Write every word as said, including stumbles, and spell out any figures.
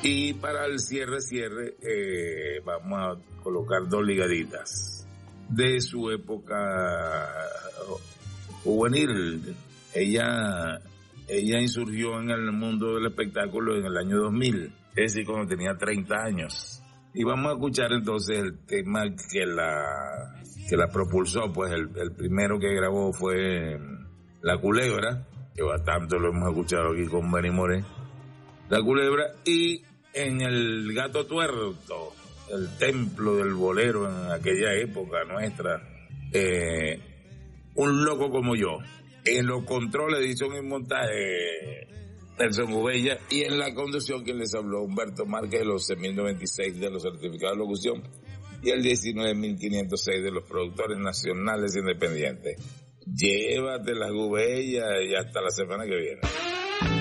Y para el cierre, cierre, eh, vamos a colocar dos ligaditas de su época juvenil. Ella, ella insurgió en el mundo del espectáculo en el año dos mil, es decir, cuando tenía treinta años. Y vamos a escuchar entonces el tema que la, que la propulsó, pues el, el primero que grabó fue La Culebra, que bastante lo hemos escuchado aquí con Benny Moré. La Culebra, y en El Gato Tuerto, el templo del bolero en aquella época nuestra, eh, Un Loco Como Yo. En los controles, edición y montaje, Nelson Ubella, y en la conducción quien les habló, Humberto Márquez, de los once mil noventa y seis de los certificados de locución y el diecinueve mil quinientos seis de los productores nacionales independientes. Llévate las Ubella y hasta la semana que viene.